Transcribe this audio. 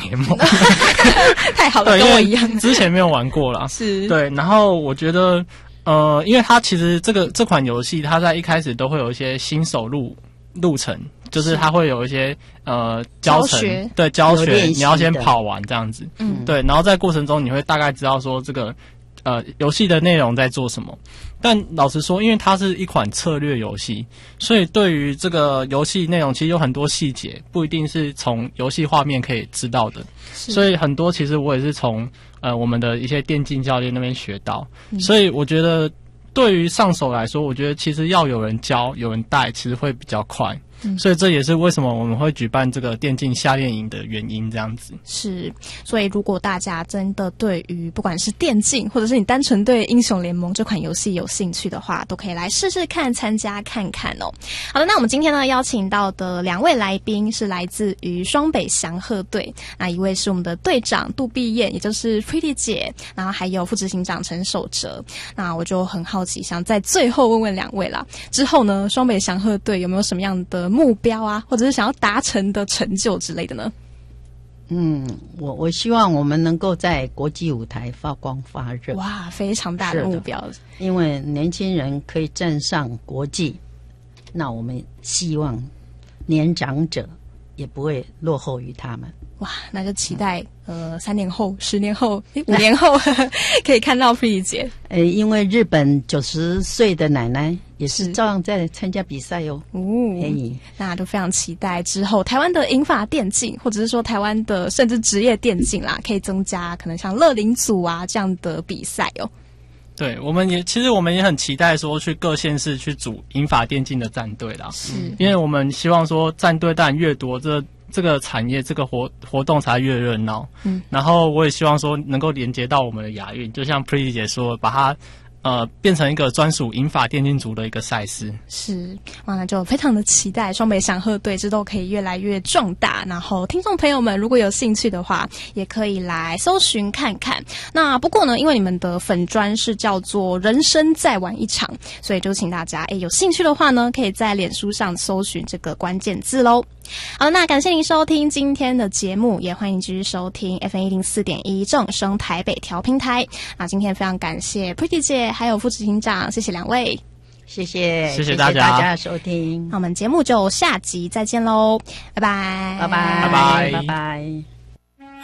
联盟。 太好了，跟我一样， 之前没有玩过啦。 是， 对，然后我觉得因为它其实这款游戏它在一开始都会有一些新手路程，就是它会有一些教学，对，教学你要先跑完这样子，对，然后在过程中你会大概知道说这个游戏的内容在做什么。但老实说，因为它是一款策略游戏，所以对于这个游戏内容其实有很多细节不一定是从游戏画面可以知道的，所以很多其实我也是从我们的一些电竞教练那边学到，所以我觉得对于上手来说，我觉得其实要有人教有人带其实会比较快，所以这也是为什么我们会举办这个电竞夏令营的原因，这样子。 是，所以如果大家真的对于不管是电竞，或者是你单纯对英雄联盟这款游戏有兴趣的话，都可以来试试看，参加看看哦。好的，那我们今天呢邀请到的2位来宾是来自于双北翔鹤队，那一位是我们的队长杜碧燕，也就是 Pretty 姐，然后还有副执行长陈守哲。那我就很好奇，想在最后问问2位啦，之后呢双北翔鹤队有没有什么样的目标啊，或者是想要达成的成就之类的呢？ 我希望我们能够在国际舞台发光发热。 哇，非常大的目标。 因为年轻人可以站上国际，那我们希望年长者也不会落后于他们。 哇，那就期待3年后、10年后、5年后可以看到 Pretty 姐。 因为日本90岁的奶奶也是照样在参加比赛哦。 那都非常期待之后台湾的银发电竞，或者是说台湾的甚至职业电竞啦，可以增加可能像乐龄组啊这样的比赛哦。 对，其实我们也很期待说去各县市去组银发电竞的战队啦，因为我们希望说战队当然越多，这个产业这个活动才越热闹。然后我也希望说能够连接到我们的亚运，就像 Pretty 姐说，把它变成一个专属银发电竞组的一个赛事。是， 哇，那就非常的期待双北翔鹤队之后可以越来越壮大。然后听众朋友们如果有兴趣的话，也可以来搜寻看看。那不过呢，因为你们的粉专是叫做人生再玩一场，所以就请大家有兴趣的话呢，可以在脸书上搜寻这个关键字咯。好，那感谢您收听今天的节目，也欢迎继续收听 FM104.1 正声台北调频台。那今天非常感谢 Pretty 姐还有副执行长，谢谢2位， 谢谢大家， 大家收听。 那我们节目就下集再见咯，拜拜， 拜拜，拜拜。